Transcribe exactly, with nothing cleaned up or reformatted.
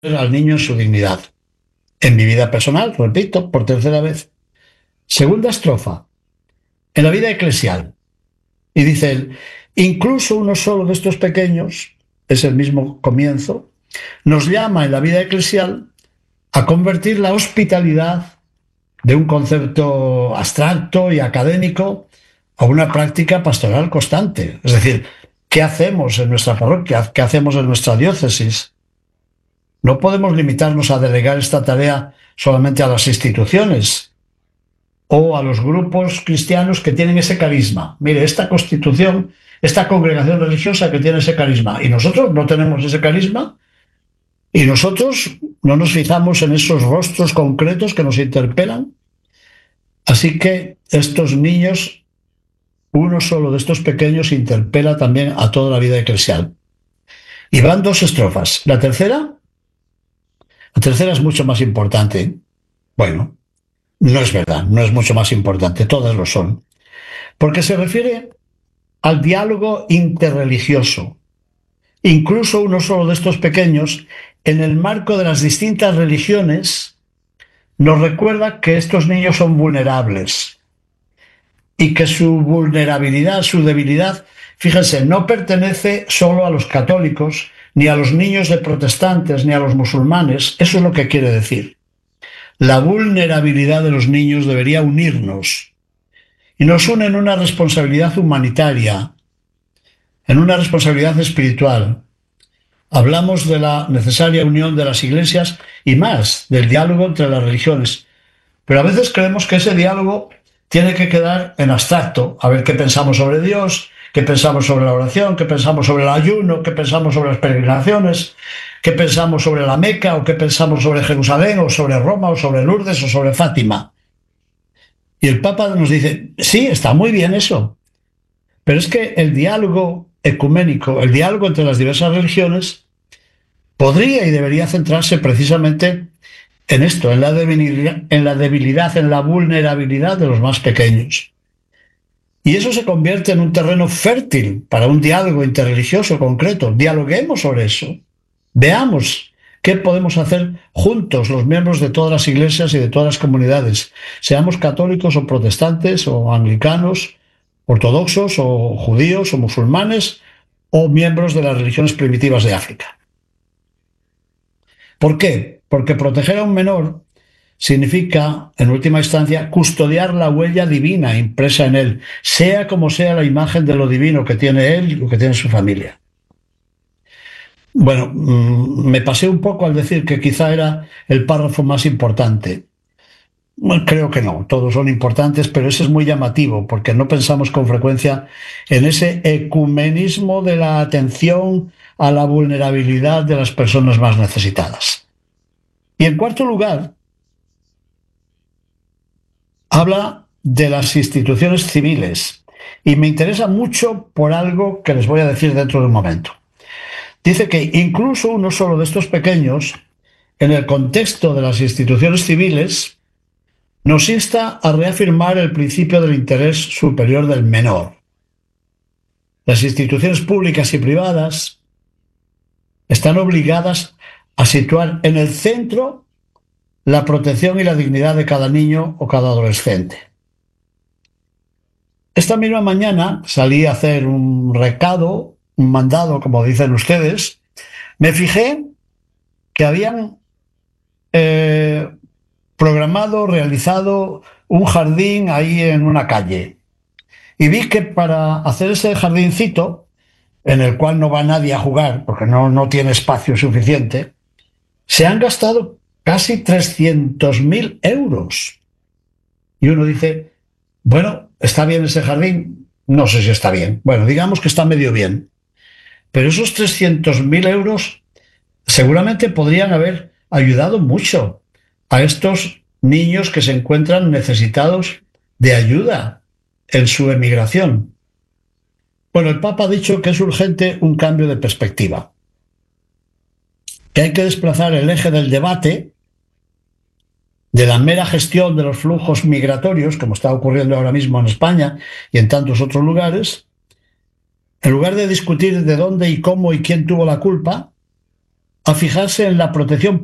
al niño en su dignidad. En mi vida personal, repito, por tercera vez. Segunda estrofa, en la vida eclesial. Y dice él, incluso uno solo de estos pequeños, es el mismo comienzo, nos llama en la vida eclesial a convertir la hospitalidad de un concepto abstracto y académico a una práctica pastoral constante. Es decir, ¿qué hacemos en nuestra parroquia? ¿Qué hacemos en nuestra diócesis? No podemos limitarnos a delegar esta tarea solamente a las instituciones o a los grupos cristianos que tienen ese carisma. Mire, esta constitución, esta congregación religiosa que tiene ese carisma, y nosotros no tenemos ese carisma, y nosotros no nos fijamos en esos rostros concretos que nos interpelan. Así que estos niños, uno solo de estos pequeños, interpela también a toda la vida eclesial. Y van dos estrofas. La tercera, la tercera es mucho más importante. Bueno, no es verdad, no es mucho más importante, todas lo son. Porque se refiere al diálogo interreligioso. Incluso uno solo de estos pequeños, en el marco de las distintas religiones, nos recuerda que estos niños son vulnerables y que su vulnerabilidad, su debilidad, fíjense, no pertenece solo a los católicos, ni a los niños de protestantes, ni a los musulmanes. Eso es lo que quiere decir. La vulnerabilidad de los niños debería unirnos y nos une en una responsabilidad humanitaria, en una responsabilidad espiritual. Hablamos de la necesaria unión de las iglesias y más, del diálogo entre las religiones. Pero a veces creemos que ese diálogo tiene que quedar en abstracto. A ver qué pensamos sobre Dios, qué pensamos sobre la oración, qué pensamos sobre el ayuno, qué pensamos sobre las peregrinaciones, qué pensamos sobre la Meca, o qué pensamos sobre Jerusalén, o sobre Roma, o sobre Lourdes, o sobre Fátima. Y el Papa nos dice, sí, está muy bien eso, pero es que el diálogo ecuménico, el diálogo entre las diversas religiones, podría y debería centrarse precisamente en esto, en la debilidad, en la debilidad, en la vulnerabilidad de los más pequeños. Y eso se convierte en un terreno fértil para un diálogo interreligioso concreto. Dialoguemos sobre eso. Veamos qué podemos hacer juntos los miembros de todas las iglesias y de todas las comunidades, seamos católicos o protestantes o anglicanos, ortodoxos o judíos o musulmanes o miembros de las religiones primitivas de África. ¿Por qué? Porque proteger a un menor significa, en última instancia, custodiar la huella divina impresa en él, sea como sea la imagen de lo divino que tiene él y lo que tiene su familia. Bueno, me pasé un poco al decir que quizá era el párrafo más importante. Bueno, creo que no, todos son importantes, pero ese es muy llamativo, porque no pensamos con frecuencia en ese ecumenismo de la atención a la vulnerabilidad de las personas más necesitadas. Y en cuarto lugar, habla de las instituciones civiles, y me interesa mucho por algo que les voy a decir dentro de un momento. Dice que incluso uno solo de estos pequeños, en el contexto de las instituciones civiles, nos insta a reafirmar el principio del interés superior del menor. Las instituciones públicas y privadas están obligadas a situar en el centro la protección y la dignidad de cada niño o cada adolescente. Esta misma mañana salí a hacer un recado, un mandado, como dicen ustedes. Me fijé que habían eh, programado, realizado un jardín ahí en una calle. Y vi que para hacer ese jardincito, en el cual no va nadie a jugar, porque no, no tiene espacio suficiente, se han gastado casi trescientos mil euros. Y uno dice, bueno, ¿está bien ese jardín? No sé si está bien. Bueno, digamos que está medio bien. Pero esos trescientos mil euros seguramente podrían haber ayudado mucho a estos niños que se encuentran necesitados de ayuda en su emigración. Bueno, el Papa ha dicho que es urgente un cambio de perspectiva, que hay que desplazar el eje del debate de la mera gestión de los flujos migratorios, como está ocurriendo ahora mismo en España y en tantos otros lugares. En lugar de discutir de dónde y cómo y quién tuvo la culpa, a fijarse en la protección